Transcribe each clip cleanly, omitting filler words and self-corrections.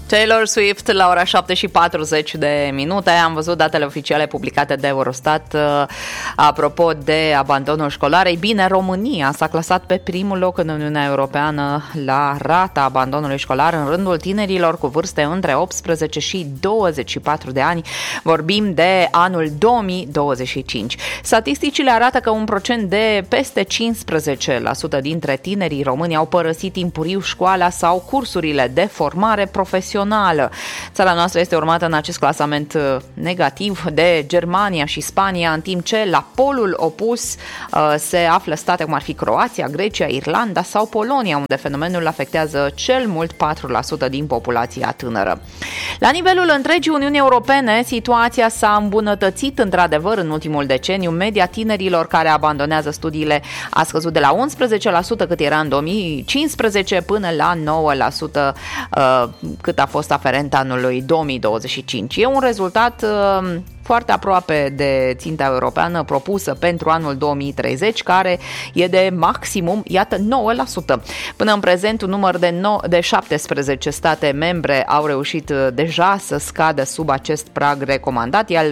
Taylor Swift la ora 7:40. Am văzut datele oficiale publicate de Eurostat apropo de abandonul școlar. Ei bine, România s-a clasat pe primul loc în Uniunea Europeană la rata abandonului școlar în rândul tinerilor cu vârste între 18 și 24 de ani. Vorbim de anul 2025. Statisticile arată că un procent de peste 15% dintre tinerii români au părăsit timpuriu școala sau cursurile de formare profesională. Țara noastră este urmată în acest clasament negativ de Germania și Spania, în timp ce la polul opus se află state cum ar fi Croația, Grecia, Irlanda sau Polonia, unde fenomenul afectează cel mult 4% din populația tânără. La nivelul întregii Uniuni Europene, situația s-a îmbunătățit într-adevăr în ultimul deceniu. Media tinerilor care abandonează studiile a scăzut de la 11% cât era în 2015 până la 9% cât a fost aferent anului 2025. E un rezultat foarte aproape de ținta europeană propusă pentru anul 2030, care e de maximum, iată, 9%. Până în prezent, un număr de 17 state membre au reușit deja să scadă sub acest prag recomandat, iar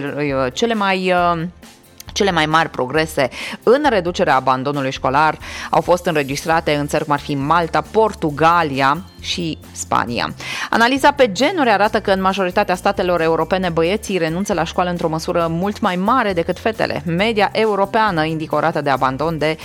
cele mai mari progrese în reducerea abandonului școlar au fost înregistrate în țări cum ar fi Malta, Portugalia și Spania. Analiza pe genuri arată că în majoritatea statelor europene băieții renunță la școală într-o măsură mult mai mare decât fetele. Media europeană indică o rată de abandon de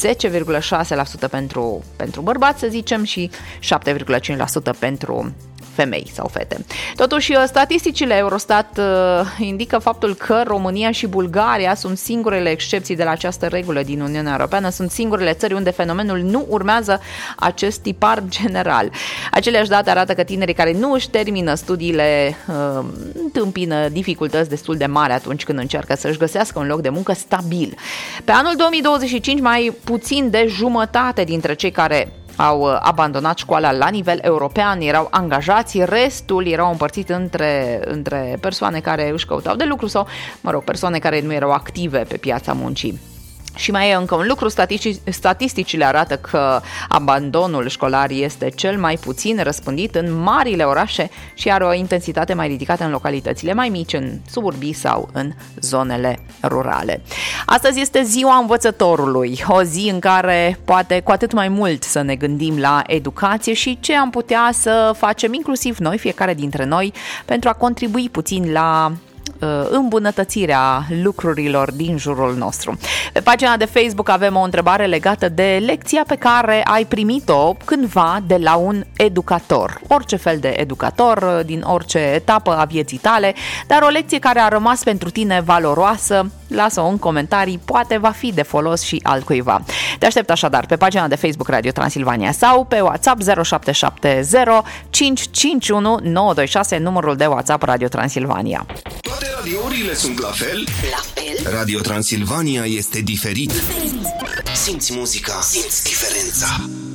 10,6% pentru bărbați, să zicem, și 7,5% pentru femei sau fete. Totuși, statisticile Eurostat indică faptul că România și Bulgaria sunt singurele excepții de la această regulă din Uniunea Europeană, sunt singurele țări unde fenomenul nu urmează acest tipar general. Aceleași date arată că tinerii care nu își termină studiile întâmpină dificultăți destul de mari atunci când încearcă să-și găsească un loc de muncă stabil. Pe anul 2025, mai puțin de jumătate dintre cei care au abandonat școala la nivel european erau angajați, restul erau împărțit între persoane care își căutau de lucru sau, persoane care nu erau active pe piața muncii. Și mai e încă un lucru, statisticile arată că abandonul școlar este cel mai puțin răspândit în marile orașe și are o intensitate mai ridicată în localitățile mai mici, în suburbii sau în zonele rurale. Astăzi este ziua învățătorului, o zi în care poate cu atât mai mult să ne gândim la educație și ce am putea să facem inclusiv noi, fiecare dintre noi, pentru a contribui puțin la îmbunătățirea lucrurilor din jurul nostru. Pe pagina de Facebook avem o întrebare legată de lecția pe care ai primit-o cândva de la un educator. Orice fel de educator, din orice etapă a vieții tale, dar o lecție care a rămas pentru tine valoroasă, lasă-o în comentarii, poate va fi de folos și altcuiva. Te aștept așadar pe pagina de Facebook Radio Transilvania sau pe WhatsApp 0770 551 926, numărul de WhatsApp Radio Transilvania. Toate radiourile sunt la fel? La fel? Radio Transilvania este diferit. Simți muzica, simți diferența.